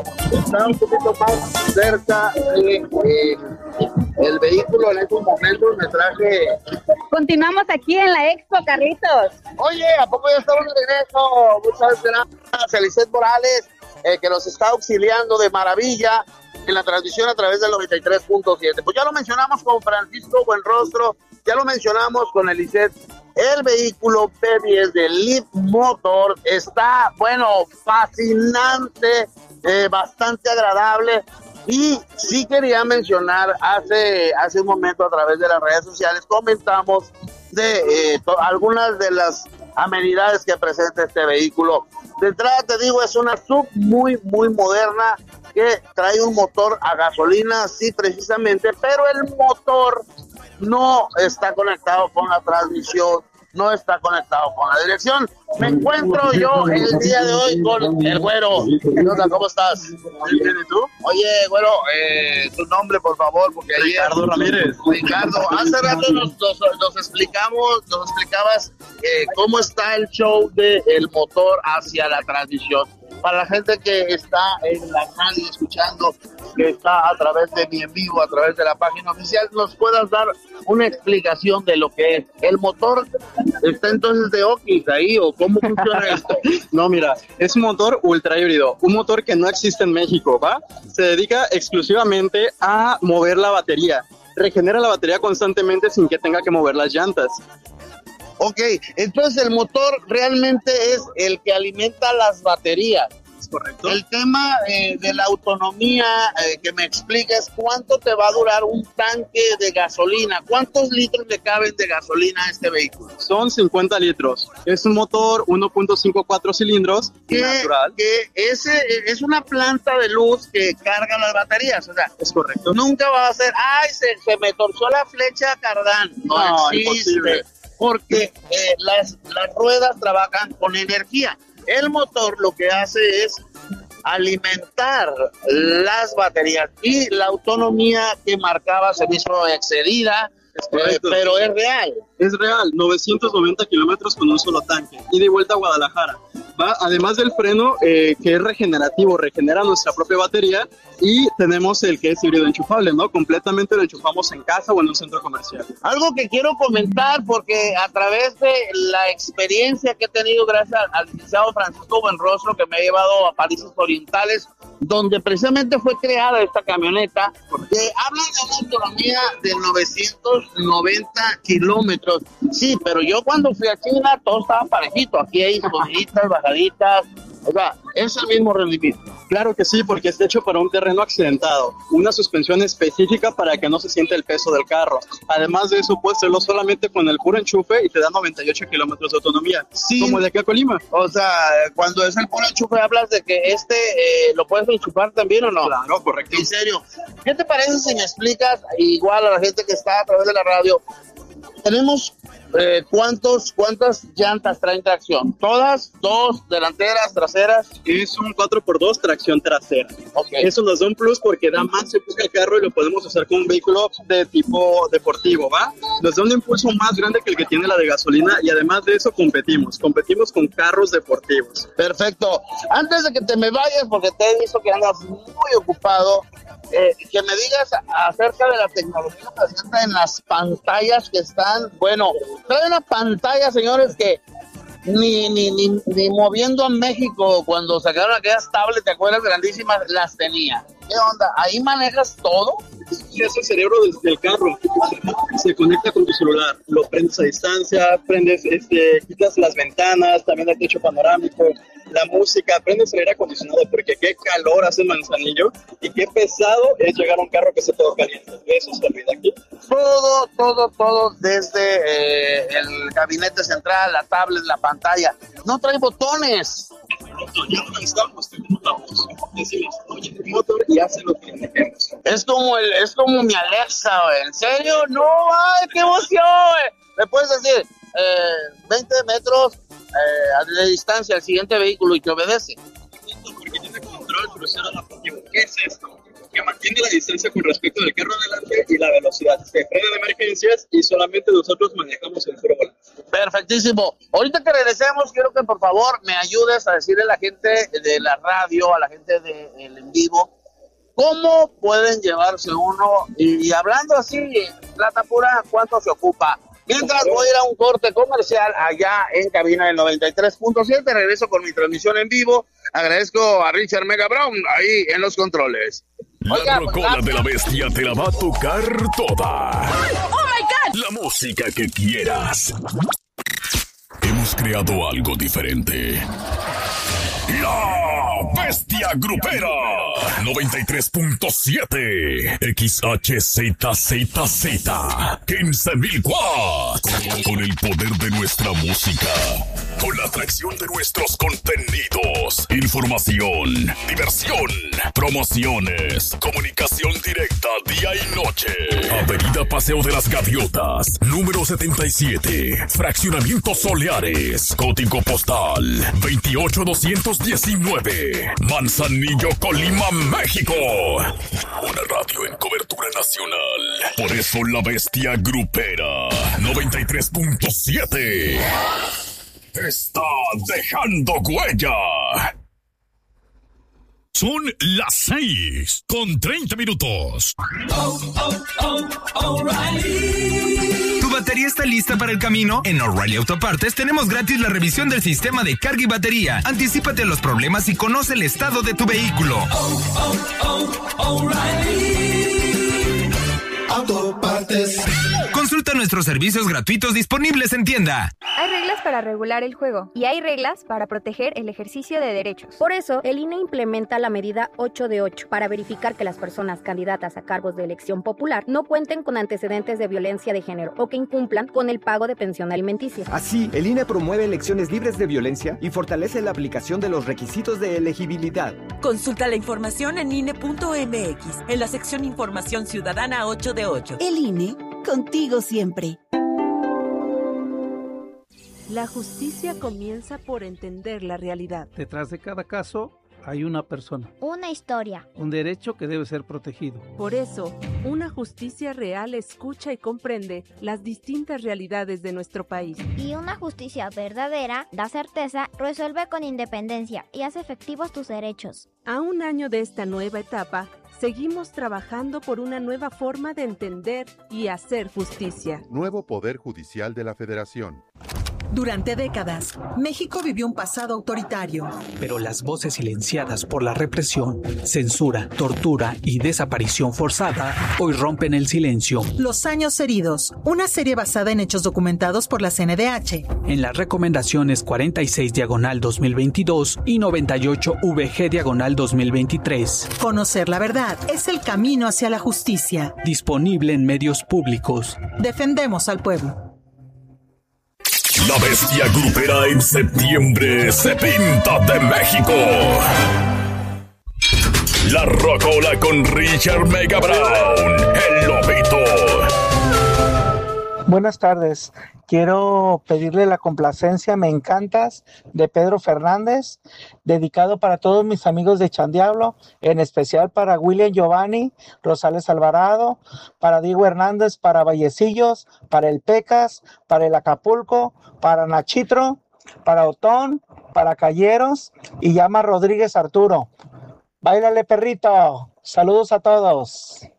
está un poquito más cerca de el vehículo en estos momentos. Me traje... Continuamos aquí en la Expo, Carlitos. Oye, ¿a poco ya estamos de regreso? Muchas gracias, Eliseth Morales, que nos está auxiliando de maravilla en la transmisión a través del 93.7. Pues ya lo mencionamos con Francisco Buenrostro, ya lo mencionamos con Eliseth. El vehículo P10 de Leapmotor está, bueno, fascinante, bastante agradable. Y sí quería mencionar, hace un momento a través de las redes sociales comentamos de algunas de las amenidades que presenta este vehículo. De entrada te digo, es una sub muy moderna que trae un motor a gasolina, sí, precisamente, pero el motor no está conectado con la transmisión, no está conectado con la dirección. Me encuentro yo el día de hoy con el Güero. ¿Cómo estás? Muy bien, ¿y tú? Oye, Güero, tu nombre, por favor, porque Ricardo Ramírez. Ricardo, hace rato nos explicabas cómo está el show del motor hacia la transmisión. Para la gente que está en la radio escuchando, que está a través de mi en vivo, a través de la página oficial, ¿nos puedas dar una explicación de lo que es? ¿El motor está entonces de Oquis ahí o cómo funciona esto? No, mira, es un motor ultra híbrido, un motor que no existe en México, ¿va? Se dedica exclusivamente a mover la batería. Regenera la batería constantemente sin que tenga que mover las llantas. Ok, entonces el motor realmente es el que alimenta las baterías. ¿Es correcto? El tema de la autonomía que me expliques, ¿cuánto te va a durar un tanque de gasolina? ¿Cuántos litros le caben de gasolina a este vehículo? Son 50 litros. Es un motor 1.54 cilindros natural. Que es una planta de luz que carga las baterías, o sea, es correcto. Nunca va a ser, ay, se me torció la flecha Cardán. No existe. Imposible. Porque las ruedas trabajan con energía. El motor lo que hace es alimentar las baterías y la autonomía que marcaba se hizo excedida, pero es real. Es real, 990 kilómetros con un solo tanque, ida y vuelta a Guadalajara. ¿Va? Además del freno, que es regenerativo, regenera nuestra propia batería, y tenemos el que es híbrido enchufable, ¿no? Completamente lo enchufamos en casa o en un centro comercial. Algo que quiero comentar, porque a través de la experiencia que he tenido gracias al licenciado Francisco Buenrostro, que me ha llevado a países orientales, donde precisamente fue creada esta camioneta, que habla de una autonomía de 990 kilómetros. Sí, pero yo cuando fui a China todo estaba parejito. Aquí hay subiditas, bajaditas, o sea, es el mismo rendimiento. Claro que sí, porque está hecho para un terreno accidentado, una suspensión específica para que no se sienta el peso del carro. Además de eso, puedes hacerlo solamente con el puro enchufe y te da 98 kilómetros de autonomía, sí, como el de aquí a Colima. O sea, cuando es el puro enchufe, hablas de que lo puedes enchufar también, ¿o no? Claro, correcto. En serio, ¿qué te parece si me explicas, igual a la gente que está a través de la radio, tenemos cuántas llantas traen tracción? ¿Todas? ¿Dos? ¿Delanteras? ¿Traseras? Es un 4x2 tracción trasera. Okay. Eso nos da un plus porque da más empuje al carro y lo podemos usar con un vehículo de tipo deportivo, ¿va? Nos da un impulso más grande que el que tiene la de gasolina, y además de eso competimos con carros deportivos. Perfecto. Antes de que te me vayas, porque te he visto que andas muy ocupado, que me digas acerca de la tecnología que presenta en las pantallas que están, bueno, trae una pantalla, señores, que ni moviendo a México cuando sacaron aquellas tablets, ¿te acuerdas? Grandísimas, las tenía. ¿Qué onda? ¿Ahí manejas todo? Es el cerebro del carro. Se conecta con tu celular, lo prendes a distancia, quitas las ventanas, también el techo panorámico, la música, prendes el aire acondicionado, porque qué calor hace Manzanillo y qué pesado es llegar a un carro que esté todo caliente. Eso se olvida aquí. Todo desde el gabinete central, la tablet, la pantalla. No trae botones. Ya lo necesitamos, decimos, oye, el motor y hace lo que necesitamos. Es como mi Alexa, güey. ¿En serio? No, ay, qué emoción, güey. Me puedes decir 20 metros de distancia al siguiente vehículo y te obedece. Porque tiene control crucero adaptativo. ¿Qué es esto? Que mantiene la distancia con respecto del carro adelante y la velocidad. Se frena de emergencias y solamente nosotros manejamos el cero volante. Perfectísimo. Ahorita que regresemos, quiero que por favor me ayudes a decirle a la gente de la radio, a la gente del en vivo, cómo pueden llevarse uno. Y hablando así, plata pura, ¿cuánto se ocupa? Mientras voy a ir a un corte comercial allá en cabina del 93.7, regreso con mi transmisión en vivo. Agradezco a Richard Mega Brown ahí en los controles. La rocola de la bestia te la va a tocar toda. ¡Oh, my God! La música que quieras. Hemos creado algo diferente. La Bestia Grupera 93.7 XHZZZ 15.000 watts. Con el poder de nuestra música, con la atracción de nuestros contenidos, información, diversión, promociones, comunicación directa día y noche. Avenida Paseo de las Gaviotas, número 77, Fraccionamiento Soleares, código postal 28219, Manzanillo, Colima, México. Una radio en cobertura nacional. Por eso la Bestia Grupera 93.7 está dejando huella. Son las 6:30. O'Reilly. ¿Tu batería está lista para el camino? En O'Reilly Autopartes tenemos gratis la revisión del sistema de carga y batería. Anticípate a los problemas y conoce el estado de tu vehículo. O'Reilly Autopartes. Consulta nuestros servicios gratuitos disponibles en tienda. Hay reglas para regular el juego y hay reglas para proteger el ejercicio de derechos. Por eso, el INE implementa la medida 8 de 8 para verificar que las personas candidatas a cargos de elección popular no cuenten con antecedentes de violencia de género o que incumplan con el pago de pensión alimenticia. Así, el INE promueve elecciones libres de violencia y fortalece la aplicación de los requisitos de elegibilidad. Consulta la información en INE.mx, en la sección Información Ciudadana 8 de 8. El INE, contigo siempre. La justicia comienza por entender la realidad. Detrás de cada caso hay una persona. Una historia. Un derecho que debe ser protegido. Por eso, una justicia real escucha y comprende las distintas realidades de nuestro país. Y una justicia verdadera da certeza, resuelve con independencia y hace efectivos tus derechos. A un año de esta nueva etapa, seguimos trabajando por una nueva forma de entender y hacer justicia. Nuevo Poder Judicial de la Federación. Durante décadas, México vivió un pasado autoritario. Pero las voces silenciadas por la represión, censura, tortura y desaparición forzada hoy rompen el silencio. Los años heridos, una serie basada en hechos documentados por la CNDH. En las recomendaciones 46/2022 y 98/VG/2023. Conocer la verdad es el camino hacia la justicia. Disponible en medios públicos. Defendemos al pueblo. La Bestia Grupera en septiembre se pinta de México. La rocola con Richard Mega Brown, el lobito. Buenas tardes. Quiero pedirle la complacencia Me Encantas de Pedro Fernández, dedicado para todos mis amigos de Chandiablo, en especial para William Giovanni, Rosales Alvarado, para Diego Hernández, para Vallecillos, para el Pecas, para el Acapulco, para Nachitro, para Otón, para Calleros y Llama Rodríguez Arturo. Báilale, perrito. Saludos a todos.